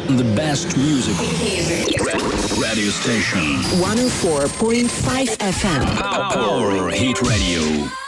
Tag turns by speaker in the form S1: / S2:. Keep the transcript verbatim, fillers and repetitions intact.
S1: The best music. Radio station.
S2: one oh four point five F M.
S1: Power, Power Hit Radio.